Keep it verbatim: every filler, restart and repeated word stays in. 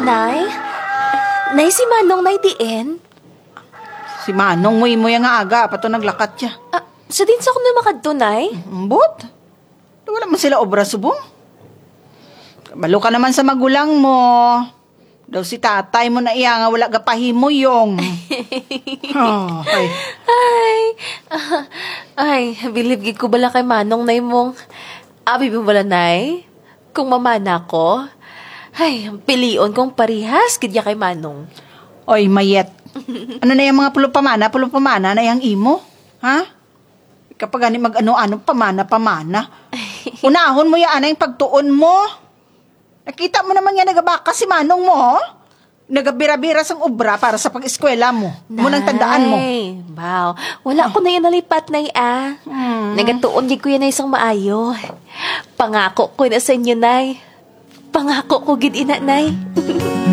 Nay? Nay, si Manong Nay diin? Si Manong mo mo yung nga aga, pato naglakat siya. Ah, sa din sa kuno makadto, Nay? Ambot? Wala man sila obra subong. Kabalo ka naman sa magulang mo. Daw si tatay mo na iya nga wala gapahimo yung. Oh, ay. Ay, ah, ay, bilib gid ko bala kay Manong Nay mong. Abi mo bala, Nay? Kung mamana ko, ay, pilion kong parihas gid ya kay Manong. Oy, mayet. Ano na yung mga pulo pamana, pulo pamana na yung imo? Ha? Kapag gani mag-ano-ano, pamana-pamana. Unahon mo yan yung pagtuon mo. Nakita mo naman yan, nagabaka si Manong mo. Nagabira-bira sang obra para sa pag-eskwela mo. Munang tandaan mo. Nay, wow. Wala ko na yan nalipat, Nay, ah. Hmm. Nagatuon gid ko yan na isang maayo. Pangako ko na sa inyo, Nay. Pangako ko gid ina, Nay.